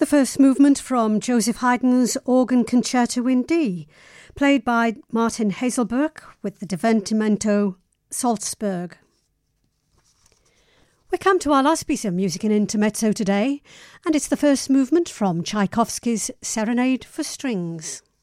The first movement from Joseph Haydn's Organ Concerto in D, played by Martin Haselberg with the Divertimento Salzburg. We come to our last piece of music in Intermezzo today, and it's the first movement from Tchaikovsky's Serenade for Strings.